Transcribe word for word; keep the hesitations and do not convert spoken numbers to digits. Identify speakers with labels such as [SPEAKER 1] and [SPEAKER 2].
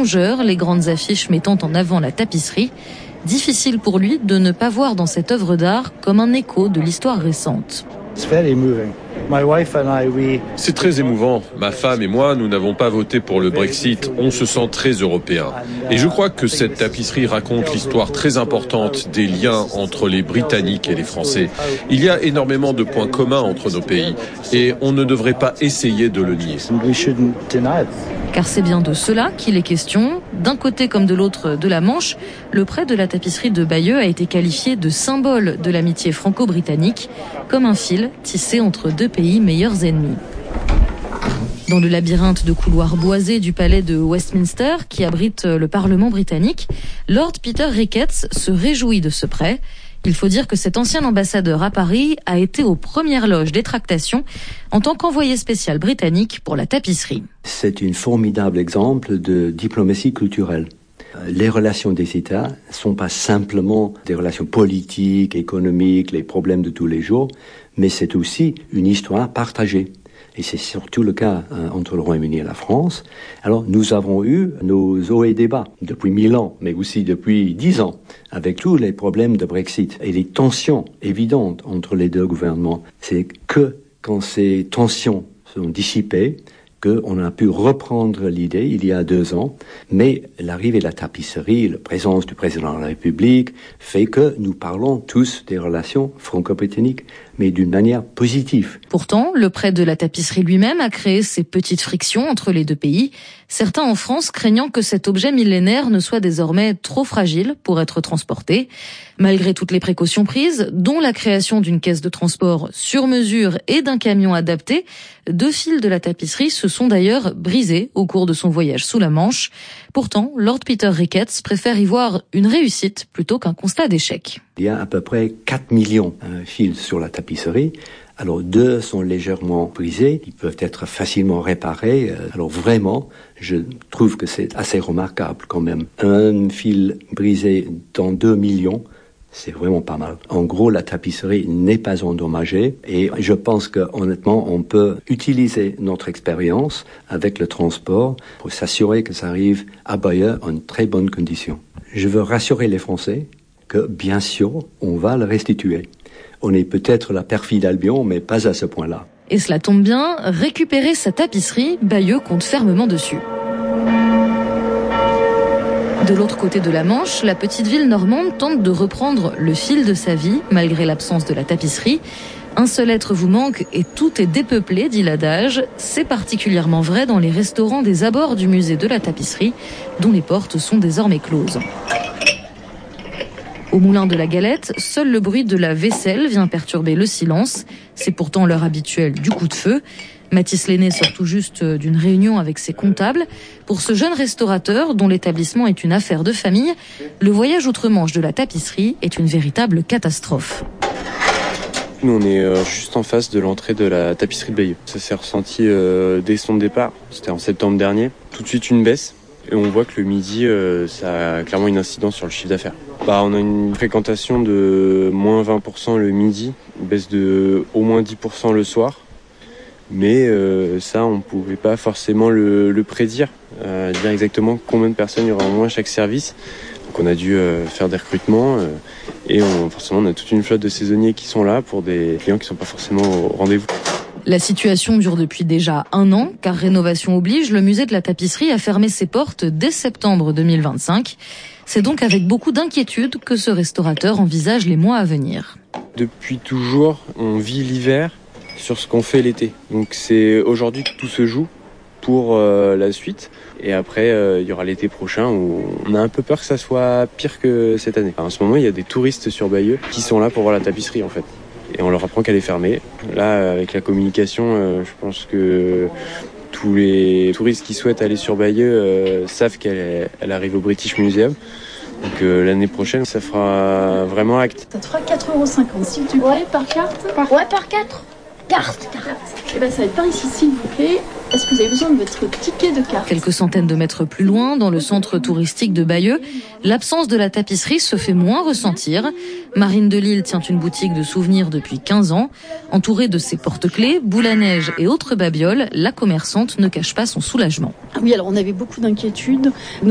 [SPEAKER 1] rongeurs, les grandes affiches mettant en avant la tapisserie. Difficile pour lui de ne pas voir dans cette œuvre d'art comme un écho de l'histoire récente.
[SPEAKER 2] C'est très émouvant. Ma femme et moi, nous n'avons pas voté pour le Brexit. On se sent très européen. Et je crois que cette tapisserie raconte l'histoire très importante des liens entre les Britanniques et les Français. Il y a énormément de points communs entre nos pays et on ne devrait pas essayer de le nier.
[SPEAKER 1] Car c'est bien de cela qu'il est question. D'un côté comme de l'autre de la Manche, le prêt de la tapisserie de Bayeux a été qualifié de symbole de l'amitié franco-britannique, comme un fil tissé entre deux pays meilleurs ennemis. Dans le labyrinthe de couloirs boisés du palais de Westminster, qui abrite le Parlement britannique, Lord Peter Ricketts se réjouit de ce prêt. Il faut dire que cet ancien ambassadeur à Paris a été aux premières loges des tractations en tant qu'envoyé spécial britannique pour la tapisserie.
[SPEAKER 3] C'est un formidable exemple de diplomatie culturelle. Les relations des États ne sont pas simplement des relations politiques, économiques, les problèmes de tous les jours, mais c'est aussi une histoire partagée. Et c'est surtout le cas euh, entre le Royaume-Uni et la France. Alors, nous avons eu nos hauts et des bas depuis mille ans, mais aussi depuis dix ans, avec tous les problèmes de Brexit et les tensions évidentes entre les deux gouvernements. C'est que quand ces tensions sont dissipées, qu'on a pu reprendre l'idée il y a deux ans, mais l'arrivée de la tapisserie, la présence du président de la République, fait que nous parlons tous des relations franco-britanniques, mais d'une manière positive.
[SPEAKER 1] Pourtant, le prêt de la tapisserie lui-même a créé ces petites frictions entre les deux pays, certains en France craignant que cet objet millénaire ne soit désormais trop fragile pour être transporté. Malgré toutes les précautions prises, dont la création d'une caisse de transport sur mesure et d'un camion adapté, deux fils de la tapisserie se sont d'ailleurs brisés au cours de son voyage sous la Manche. Pourtant, Lord Peter Ricketts préfère y voir une réussite plutôt qu'un constat d'échec.
[SPEAKER 3] Il y a à peu près quatre millions de fils sur la tapisserie. Alors deux sont légèrement brisés, ils peuvent être facilement réparés. Alors vraiment, je trouve que c'est assez remarquable quand même. Un fil brisé dans deux millions, c'est vraiment pas mal. En gros, la tapisserie n'est pas endommagée et je pense que honnêtement, on peut utiliser notre expérience avec le transport pour s'assurer que ça arrive à Bayeux en très bonnes conditions. Je veux rassurer les Français que bien sûr, on va le restituer. On est peut-être la perfide Albion, mais pas à ce point-là.
[SPEAKER 1] Et cela tombe bien, récupérer sa tapisserie, Bayeux compte fermement dessus. De l'autre côté de la Manche, la petite ville normande tente de reprendre le fil de sa vie, malgré l'absence de la tapisserie. Un seul être vous manque et tout est dépeuplé, dit l'adage. C'est particulièrement vrai dans les restaurants des abords du musée de la tapisserie, dont les portes sont désormais closes. Au moulin de la Galette, seul le bruit de la vaisselle vient perturber le silence. C'est pourtant l'heure habituelle du coup de feu. Mathis Lenné sort tout juste d'une réunion avec ses comptables. Pour ce jeune restaurateur, dont l'établissement est une affaire de famille, le voyage outre-Manche de la tapisserie est une véritable catastrophe.
[SPEAKER 4] Nous, on est euh, juste en face de l'entrée de la tapisserie de Bayeux. Ça s'est ressenti euh, dès son départ, c'était en septembre dernier. Tout de suite une baisse. Et on voit que le midi, euh, ça a clairement une incidence sur le chiffre d'affaires. Bah, on a une fréquentation de moins vingt pour cent le midi, une baisse de au moins dix pour cent le soir. Mais euh, ça, on ne pouvait pas forcément le, le prédire, euh, dire exactement combien de personnes il y aura au moins à chaque service. Donc on a dû euh, faire des recrutements euh, et on, forcément on a toute une flotte de saisonniers qui sont là pour des clients qui ne sont pas forcément au rendez-vous.
[SPEAKER 1] La situation dure depuis déjà un an, car rénovation oblige, le musée de la tapisserie a fermé ses portes dès septembre deux mille vingt-cinq. C'est donc avec beaucoup d'inquiétude que ce restaurateur envisage les mois à venir.
[SPEAKER 4] Depuis toujours, on vit l'hiver sur ce qu'on fait l'été. Donc c'est aujourd'hui que tout se joue pour euh, la suite. Et après, euh, il y aura l'été prochain où on a un peu peur que ça soit pire que cette année. En ce moment, il y a des touristes sur Bayeux qui sont là pour voir la tapisserie en fait. Et on leur apprend qu'elle est fermée. Là, avec la communication, euh, je pense que tous les touristes qui souhaitent aller sur Bayeux euh, savent qu'elle est, elle arrive au British Museum. Donc euh, l'année prochaine, ça fera vraiment acte.
[SPEAKER 5] Ça te fera quatre euros cinquante, s'il te plaît, ouais. Par carte
[SPEAKER 6] par... Ouais, par quatre. Carte, carte.
[SPEAKER 5] Eh ben, ça va être par ici, s'il vous plaît. Est-ce que vous avez besoin de votre ticket de carte ?
[SPEAKER 1] Quelques centaines de mètres plus loin, dans le centre touristique de Bayeux, l'absence de la tapisserie se fait moins ressentir. Marine Delille tient une boutique de souvenirs depuis quinze ans. Entourée de ses porte-clés, boules à neige et autres babioles, la commerçante ne cache pas son soulagement.
[SPEAKER 5] Ah oui, alors on avait beaucoup d'inquiétudes.